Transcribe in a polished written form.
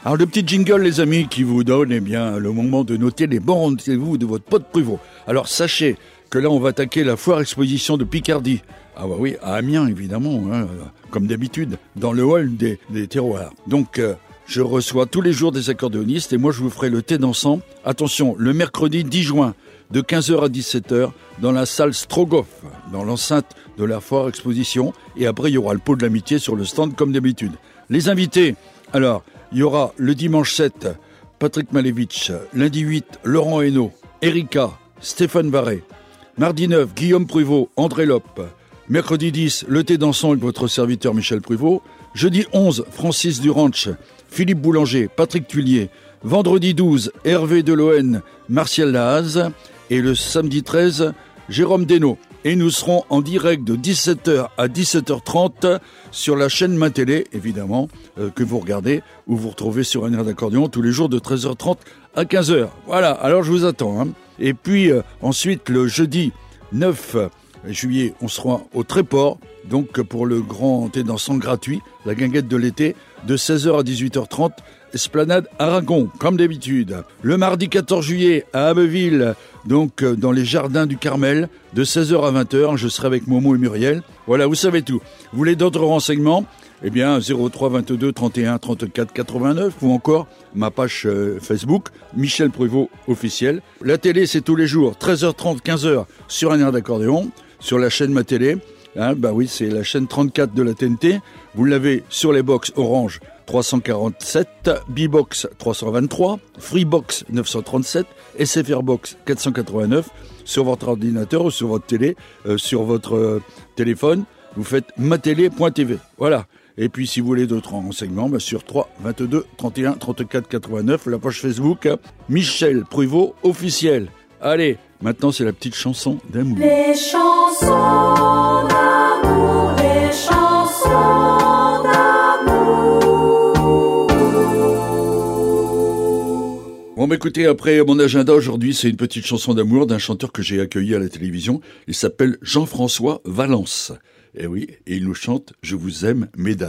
Alors le petit jingle les amis qui vous donne le moment de noter les bons rendez-vous de votre pote Pruvot. Alors sachez que là on va attaquer la foire exposition de Picardie. Ah bah oui, à Amiens évidemment, comme d'habitude, dans le hall des terroirs. Donc je reçois tous les jours des accordéonistes et moi je vous ferai le thé dansant. Attention, le mercredi 10 juin de 15h à 17h dans la salle Strogoff, dans l'enceinte de la foire exposition. Et après il y aura le pot de l'amitié sur le stand comme d'habitude. Les invités, alors... il y aura le dimanche 7, Patrick Malevich, lundi 8, Laurent Hainaut, Erika, Stéphane Varé, mardi 9, Guillaume Pruvot, André Lope, mercredi 10, le thé dansant avec votre serviteur Michel Pruvot, jeudi 11, Francis Duranche, Philippe Boulanger, Patrick Tuillier, vendredi 12, Hervé Delohen, Martial Lahaze, et le samedi 13, Jérôme Desnaux. Et nous serons en direct de 17h à 17h30 sur la chaîne Ma Télé, évidemment, que vous regardez, ou vous retrouvez sur un air d'accordéon tous les jours de 13h30 à 15h. Voilà, alors je vous attends. Et puis ensuite, le jeudi 9 juillet, on sera au Tréport, donc pour le grand thé dansant gratuit, la guinguette de l'été, de 16h à 18h30, Esplanade Aragon, comme d'habitude. Le mardi 14 juillet à Abbeville, donc dans les jardins du Carmel, de 16h à 20h, je serai avec Momo et Muriel. Voilà, vous savez tout. Vous voulez d'autres renseignements ? Eh bien, 03 22 31 34 89 ou encore ma page Facebook, Michel Pruvot officiel. La télé, c'est tous les jours, 13h30, 15h sur un air d'accordéon, sur la chaîne Ma Télé. Bah oui, c'est la chaîne 34 de la TNT. Vous l'avez sur les box Orange 347, B-Box 323, Freebox 937, SFR Box 489, sur votre ordinateur ou sur votre télé, sur votre téléphone, vous faites matélé.tv. Voilà. Et puis si vous voulez d'autres renseignements, sur 3 22 31 34 89, la page Facebook Michel Pruvot officiel. Allez, maintenant c'est la petite chanson d'amour. Les chansons d'amour, les chansons d'amour. Bon, écoutez, après mon agenda aujourd'hui, c'est une petite chanson d'amour d'un chanteur que j'ai accueilli à la télévision. Il s'appelle Jean-François Valence. Et oui, et il nous chante « Je vous aime, mesdames ».